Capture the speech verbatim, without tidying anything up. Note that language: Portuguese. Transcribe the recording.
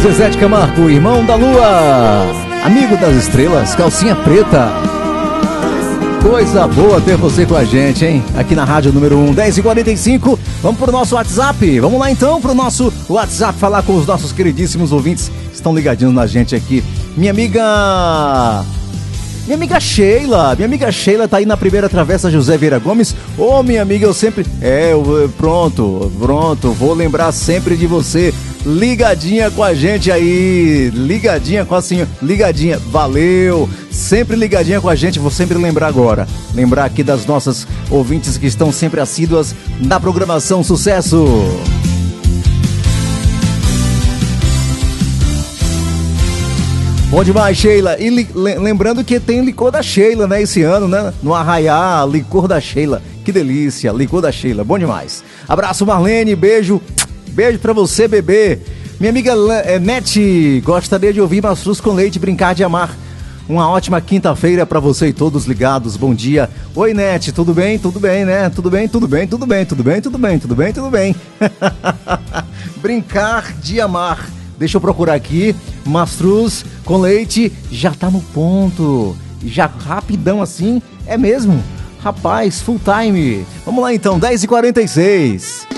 Zezé de Camargo, irmão da lua, amigo das estrelas, calcinha preta. Coisa boa ter você com a gente, hein? Aqui na rádio número um, dez e quarenta e cinco. Vamos pro nosso WhatsApp. Vamos lá então pro nosso WhatsApp falar com os nossos queridíssimos ouvintes que estão ligadinhos na gente aqui. Minha amiga... Minha amiga Sheila, minha amiga Sheila tá aí na primeira travessa José Vieira Gomes. Ô, oh, minha amiga, eu sempre... É, eu... pronto, pronto, vou lembrar sempre de você. Ligadinha com a gente aí, ligadinha com a senhora, ligadinha, valeu, sempre ligadinha com a gente, vou sempre lembrar agora, lembrar aqui das nossas ouvintes que estão sempre assíduas na programação Sucesso. Bom demais, Sheila, e li, lembrando que tem licor da Sheila, né, esse ano, né, no Arraiá, licor da Sheila, que delícia, licor da Sheila, bom demais. Abraço, Marlene, beijo. Beijo pra você, bebê. Minha amiga é, Nete, gostaria de ouvir Mastruz com Leite, Brincar de Amar. Uma ótima quinta-feira pra você e todos ligados. Bom dia. Oi, Nete, tudo bem? Tudo bem, né? Tudo bem, tudo bem, tudo bem, tudo bem, tudo bem, tudo bem, tudo bem. Brincar de Amar. Deixa eu procurar aqui. Mastruz com Leite já tá no ponto. Já rapidão assim. É mesmo? Rapaz, full time. Vamos lá então, dez e quarenta e seis.